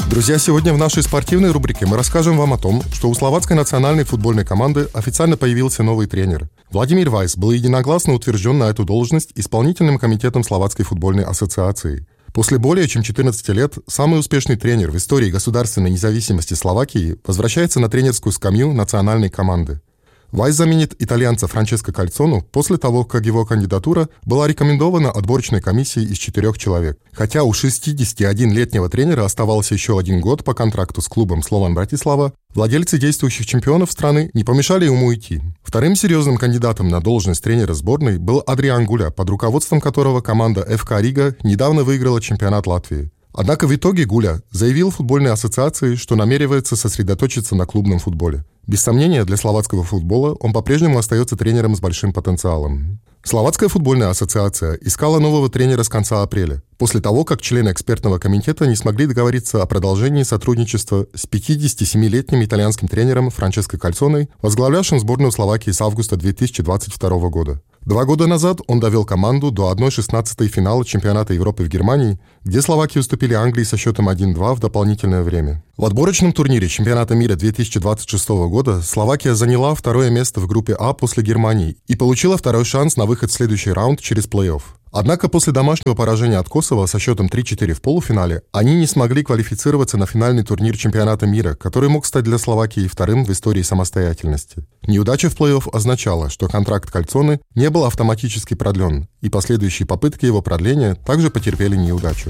Друзья, сегодня в нашей спортивной рубрике мы расскажем вам о том, что у словацкой национальной футбольной команды официально появился новый тренер. Владимир Вайс был единогласно утвержден на эту должность исполнительным комитетом Словацкой футбольной ассоциации. После более чем 14 лет самый успешный тренер в истории государственной независимости Словакии возвращается на тренерскую скамью национальной команды. Вайс заменит итальянца Франческо Кальцону после того, как его кандидатура была рекомендована отборочной комиссией из 4 человек. Хотя у 61-летнего тренера оставался еще 1 год по контракту с клубом Слован Братислава, владельцы действующих чемпионов страны не помешали ему уйти. Вторым серьезным кандидатом на должность тренера сборной был Adrian Гуля, под руководством которого команда ФК Рига недавно выиграла чемпионат Латвии. Однако в итоге Гуля заявил футбольной ассоциации, что намеревается сосредоточиться на клубном футболе. Без сомнения, для словацкого футбола он по-прежнему остается тренером с большим потенциалом. Словацкая футбольная ассоциация искала нового тренера с конца апреля, после того, как члены экспертного комитета не смогли договориться о продолжении сотрудничества с 57-летним итальянским тренером Франческо Кальцоной, возглавлявшим сборную Словакии с августа 2022 года. 2 года назад он довел команду до 1/16 финала чемпионата Европы в Германии, где словаки уступили Англии со счетом 1-2 в дополнительное время. В отборочном турнире чемпионата мира 2026 года Словакия заняла 2-е место в группе А после Германии и получила 2-й шанс на выход в следующий раунд через плей-офф. Однако после домашнего поражения от Косово со счетом 3-4 в полуфинале они не смогли квалифицироваться на финальный турнир чемпионата мира, который мог стать для Словакии 2-м в истории самостоятельности. Неудача в плей-офф означала, что контракт Кальцоны не был автоматически продлен, и последующие попытки его продления также потерпели неудачу.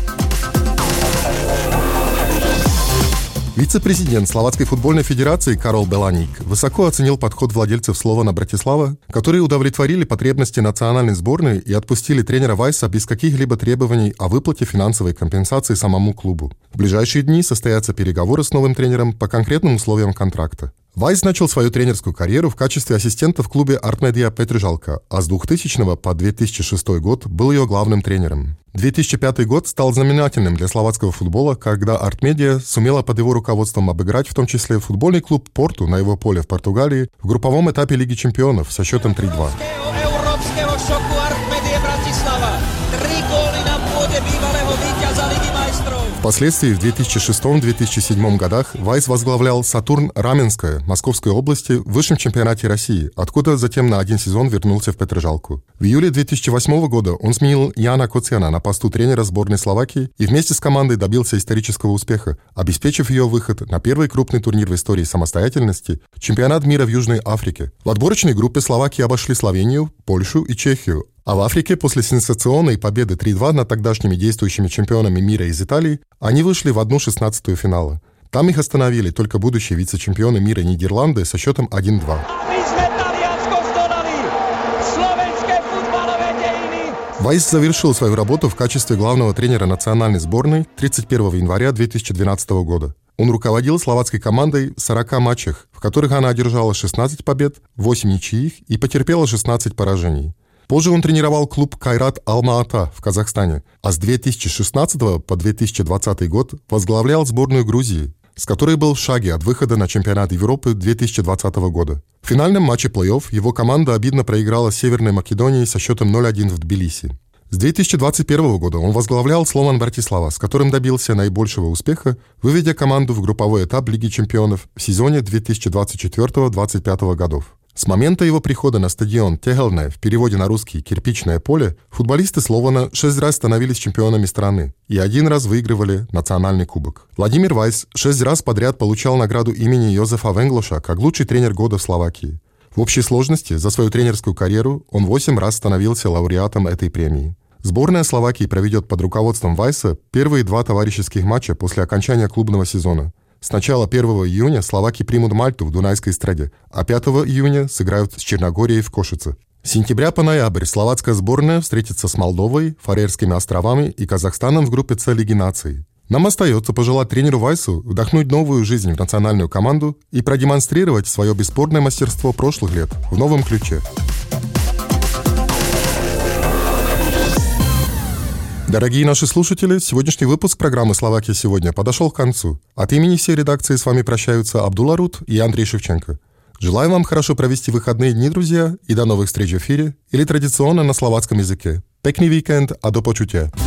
Вице-президент Словацкой футбольной федерации Карол Беланик высоко оценил подход владельцев Слована Братислава, которые удовлетворили потребности национальной сборной и отпустили тренера Вайса без каких-либо требований о выплате финансовой компенсации самому клубу. В ближайшие дни состоятся переговоры с новым тренером по конкретным условиям контракта. Вайс начал свою тренерскую карьеру в качестве ассистента в клубе Артмедия Петржалка, а с 2000 по 2006 год был ее главным тренером. 2005 год стал знаменательным для словацкого футбола, когда Артмедия сумела под его руководством обыграть в том числе футбольный клуб Порту на его поле в Португалии в групповом этапе Лиги чемпионов со счетом 3-2. Впоследствии в 2006-2007 годах Вайс возглавлял Сатурн Раменское Московской области в высшем чемпионате России, откуда затем на 1 сезон вернулся в Петржалку. В июле 2008 года он сменил Яна Коцяна на посту тренера сборной Словакии и вместе с командой добился исторического успеха, обеспечив ее выход на первый крупный турнир в истории самостоятельности – чемпионат мира в Южной Африке. В отборочной группе Словакии обошли Словению, Польшу и Чехию. А в Африке после сенсационной победы 3-2 над тогдашними действующими чемпионами мира из Италии они вышли в 1/16 финала. Там их остановили только будущие вице-чемпионы мира Нидерланды со счетом 1-2. Вайс завершил свою работу в качестве главного тренера национальной сборной 31 января 2012 года. Он руководил словацкой командой в 40 матчах, в которых она одержала 16 побед, 8 ничьих и потерпела 16 поражений. Позже он тренировал клуб Кайрат Алма-Ата в Казахстане, а с 2016 по 2020 год возглавлял сборную Грузии, с которой был в шаге от выхода на чемпионат Европы 2020 года. В финальном матче плей-офф его команда обидно проиграла Северной Македонии со счетом 0-1 в Тбилиси. С 2021 года он возглавлял Слован Братислава, с которым добился наибольшего успеха, выведя команду в групповой этап Лиги чемпионов в сезоне 2024-2025 годов. С момента его прихода на стадион Тегелне, в переводе на русский «кирпичное поле», футболисты Слована 6 раз становились чемпионами страны и 1 раз выигрывали национальный кубок. Владимир Вайс 6 раз подряд получал награду имени Йозефа Венглоша как лучший тренер года в Словакии. В общей сложности за свою тренерскую карьеру он 8 раз становился лауреатом этой премии. Сборная Словакии проведет под руководством Вайса первые 2 товарищеских матча после окончания клубного сезона. С начала 1 июня словаки примут Мальту в Дунайской Стреде, а 5 июня сыграют с Черногорией в Кошице. С сентября по ноябрь словацкая сборная встретится с Молдовой, Фарерскими островами и Казахстаном в группе С Лиги наций. Нам остается пожелать тренеру Вайсу вдохнуть новую жизнь в национальную команду и продемонстрировать свое бесспорное мастерство прошлых лет в новом ключе. Дорогие наши слушатели, сегодняшний выпуск программы «Словакия сегодня» подошел к концу. От имени всей редакции с вами прощаются Абдулла Рут и Андрей Шевченко. Желаем вам хорошо провести выходные дни, друзья, и до новых встреч в эфире или традиционно на словацком языке. Pekný víkend a do počutia.